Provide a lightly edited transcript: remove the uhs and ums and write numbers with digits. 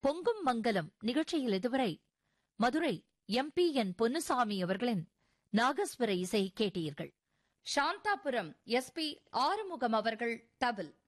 பொங்கும் மங்கலம் நிகழ்ச்சியில் இதுவரை மதுரை MP.N. பொன்னுசாமி அவர்களின் நாகஸ்வர இசை கேட்டீர்கள். சாந்தாபுரம் SP. ஆறுமுகம் அவர்கள் தவில்.